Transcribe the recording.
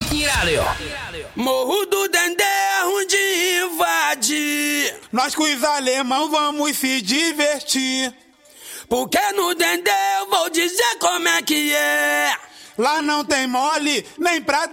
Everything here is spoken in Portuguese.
Morro do Dendê é ruim de invadir. Nós com os alemão vamos se divertir. Porque no Dendê eu vou dizer como é que é. Lá não tem mole, nem pra